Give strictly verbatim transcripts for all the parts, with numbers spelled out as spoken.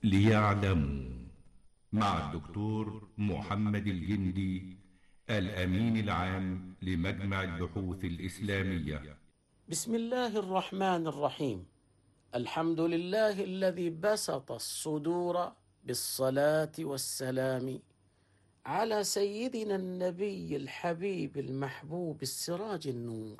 ليعلموا مع الدكتور محمد الجندي الأمين العام لمجمع البحوث الإسلامية. بسم الله الرحمن الرحيم. الحمد لله الذي بسط الصدور بالصلاة والسلام على سيدنا النبي الحبيب المحبوب السراج النور.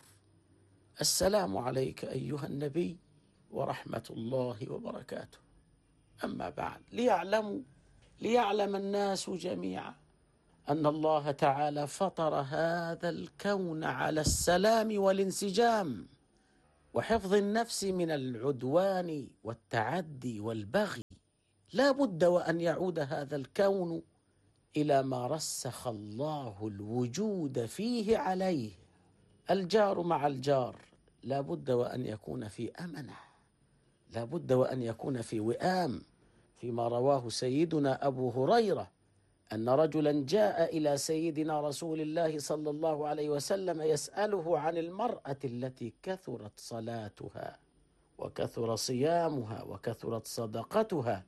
السلام عليك أيها النبي ورحمة الله وبركاته. أما بعد، ليعلموا ليعلم الناس جميعا أن الله تعالى فطر هذا الكون على السلام والانسجام وحفظ النفس من العدوان والتعدي والبغي. لا بد وأن يعود هذا الكون إلى ما رسخ الله الوجود فيه عليه. الجار مع الجار لا بد وأن يكون في أمنة، لا بد وأن يكون في وئام. فيما رواه سيدنا أبو هريرة أن رجلا جاء إلى سيدنا رسول الله صلى الله عليه وسلم يسأله عن المرأة التي كثرت صلاتها وكثر صيامها وكثرت صدقتها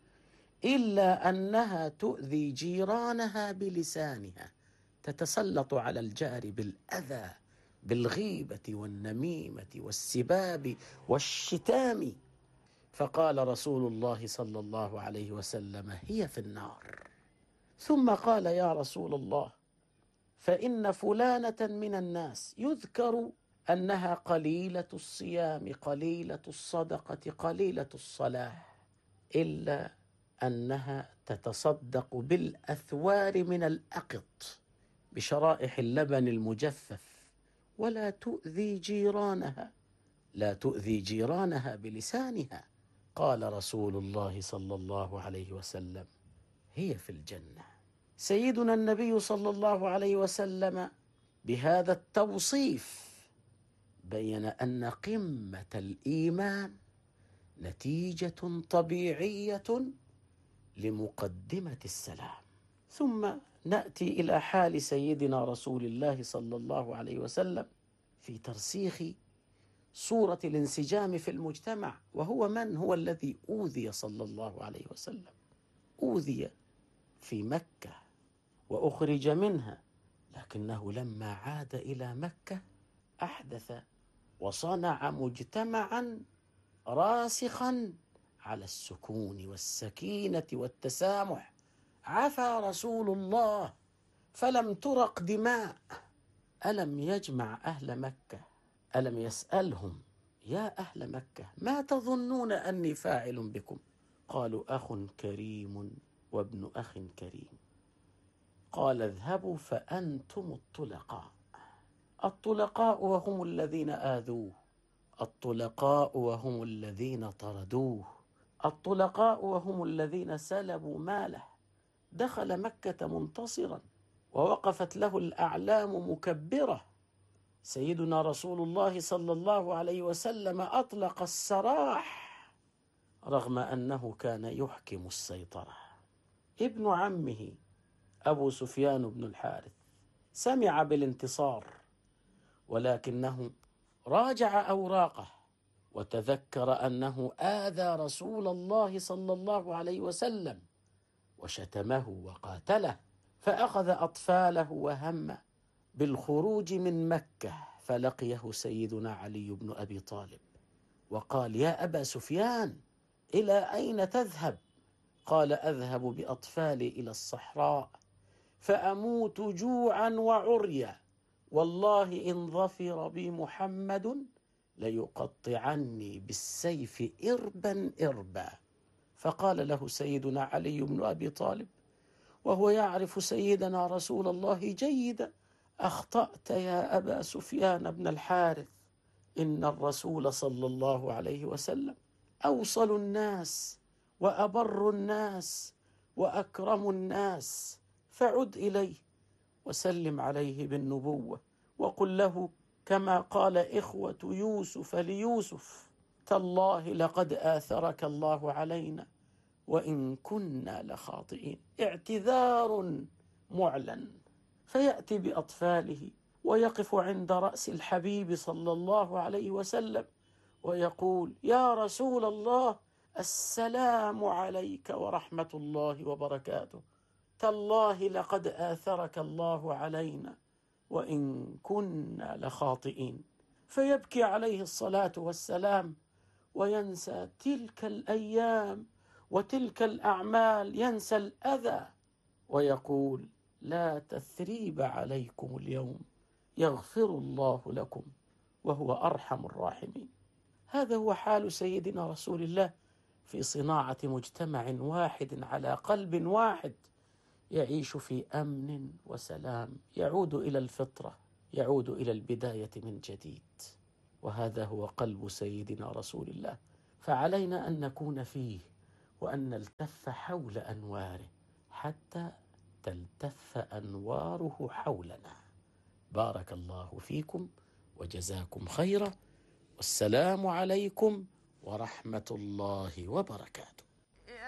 إلا أنها تؤذي جيرانها بلسانها، تتسلط على الجار بالأذى بالغيبة والنميمة والسباب والشتام. فقال رسول الله صلى الله عليه وسلم: هي في النار. ثم قال: يا رسول الله، فإن فلانة من الناس يذكر أنها قليلة الصيام قليلة الصدقة قليلة الصلاة، إلا أنها تتصدق بالأثوار من الأقط بشرائح اللبن المجفف ولا تؤذي جيرانها لا تؤذي جيرانها بلسانها. قال رسول الله صلى الله عليه وسلم: هي في الجنة. سيدنا النبي صلى الله عليه وسلم بهذا التوصيف بين أن قمة الإيمان نتيجة طبيعية لمقدمة السلام. ثم نأتي إلى حال سيدنا رسول الله صلى الله عليه وسلم في ترسيخ صورة الانسجام في المجتمع. وهو من هو الذي أوذي صلى الله عليه وسلم؟ أوذي في مكة وأخرج منها، لكنه لما عاد إلى مكة أحدث وصنع مجتمعا راسخا على السكون والسكينة والتسامح. عفا رسول الله فلم ترق دماء. ألم يجمع أهل مكة؟ ألم يسألهم: يا أهل مكة، ما تظنون أني فاعل بكم؟ قالوا: أخ كريم وابن أخ كريم. قال: اذهبوا فأنتم الطلقاء. الطلقاء وهم الذين آذوه، الطلقاء وهم الذين طردوه، الطلقاء وهم الذين سلبوا ماله. دخل مكة منتصرا ووقفت له الأعلام مكبرة. سيدنا رسول الله صلى الله عليه وسلم أطلق السراح رغم أنه كان يحكم السيطرة. ابن عمه أبو سفيان بن الحارث سمع بالانتصار، ولكنه راجع أوراقه وتذكر أنه آذى رسول الله صلى الله عليه وسلم وشتمه وقاتله، فأخذ أطفاله وهم بالخروج من مكة. فلقيه سيدنا علي بن أبي طالب وقال: يا أبا سفيان، إلى أين تذهب؟ قال: أذهب بأطفالي إلى الصحراء فأموت جوعا وعريا، والله إن ظفر بي محمد ليقطعني بالسيف إربا إربا. فقال له سيدنا علي بن أبي طالب وهو يعرف سيدنا رسول الله جيدا: أخطأت يا أبا سفيان بن الحارث، إن الرسول صلى الله عليه وسلم أوصل الناس وأبر الناس وأكرم الناس، فعد إليه وسلم عليه بالنبوة وقل له كما قال إخوة يوسف ليوسف: تالله لقد آثرك الله علينا وإن كنا لخاطئين. اعتذار معلن. فيأتي بأطفاله ويقف عند رأس الحبيب صلى الله عليه وسلم ويقول: يا رسول الله، السلام عليك ورحمة الله وبركاته، تالله لقد آثرك الله علينا وإن كنا لخاطئين. فيبكي عليه الصلاة والسلام وينسى تلك الأيام وتلك الأعمال، ينسى الأذى ويقول: لا تثريب عليكم اليوم، يغفر الله لكم وهو أرحم الراحمين. هذا هو حال سيدنا رسول الله في صناعة مجتمع واحد على قلب واحد يعيش في أمن وسلام، يعود إلى الفطرة، يعود إلى البداية من جديد. وهذا هو قلب سيدنا رسول الله، فعلينا أن نكون فيه وأن نلتف حول أنواره حتى تلتف أنواره حولنا. بارك الله فيكم وجزاكم خيرا، والسلام عليكم ورحمة الله وبركاته.